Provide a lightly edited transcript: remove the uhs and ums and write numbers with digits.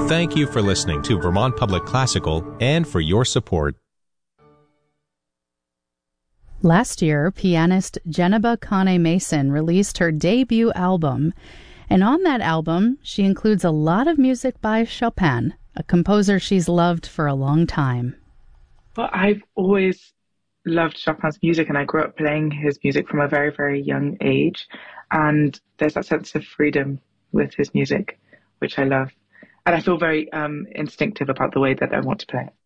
Thank you for listening to Vermont Public Classical and for your support. Last year, pianist Geneba Kane Mason released her debut album, and on that album, she includes a lot of music by Chopin, a composer she's loved for a long time. Well, I've always loved Chopin's music, and I grew up playing his music from a very, very young age, and there's that sense of freedom with his music, which I love. And I feel very instinctive about the way that I want to play it.